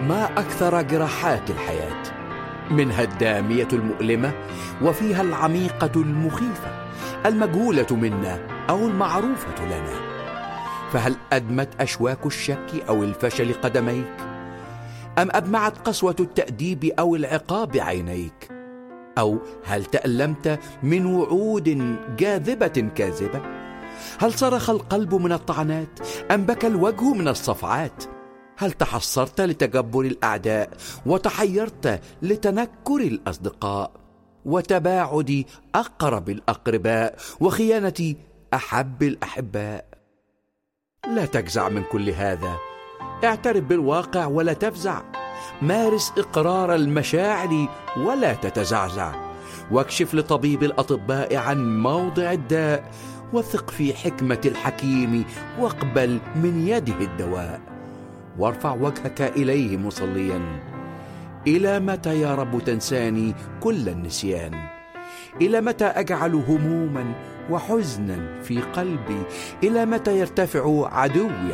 ما أكثر جراحات الحياة، منها الدامية المؤلمة وفيها العميقة المخيفة، المجهولة منا أو المعروفة لنا. فهل أدمت أشواك الشك أو الفشل قدميك؟ أم أدمعت قسوة التأديب أو العقاب عينيك؟ أو هل تألمت من وعود جاذبة كاذبة؟ هل صرخ القلب من الطعنات أم بكى الوجه من الصفعات؟ هل تحسرت لتجبر الأعداء وتحيرت لتنكر الأصدقاء وتباعد أقرب الأقرباء وخيانة أحب الأحباء؟ لا تجزع من كل هذا، اعترف بالواقع ولا تفزع، مارس إقرار المشاعر ولا تتزعزع، واكشف لطبيب الأطباء عن موضع الداء، وثق في حكمة الحكيم واقبل من يده الدواء، وارفع وجهك إليه مصليا: إلى متى يا رب تنساني كل النسيان؟ إلى متى أجعل هموما وحزنا في قلبي؟ إلى متى يرتفع عدوي